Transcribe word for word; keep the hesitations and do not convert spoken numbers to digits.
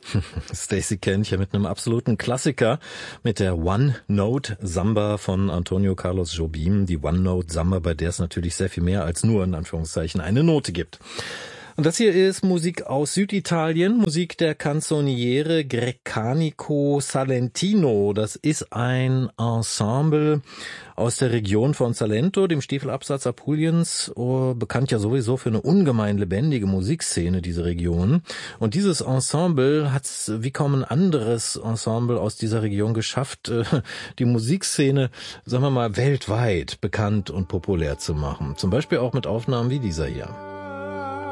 Stacey Kent hier mit einem absoluten Klassiker, mit der One-Note-Samba von Antonio Carlos Jobim. Die One-Note-Samba, bei der es natürlich sehr viel mehr als nur in Anführungszeichen eine Note gibt. Und das hier ist Musik aus Süditalien, Musik der Canzoniere Grecanico Salentino. Das ist ein Ensemble aus der Region von Salento, dem Stiefelabsatz Apuliens, oh, bekannt ja sowieso für eine ungemein lebendige Musikszene, diese Region. Und dieses Ensemble hat es wie kaum ein anderes Ensemble aus dieser Region geschafft, die Musikszene, sagen wir mal, weltweit bekannt und populär zu machen. Zum Beispiel auch mit Aufnahmen wie dieser hier.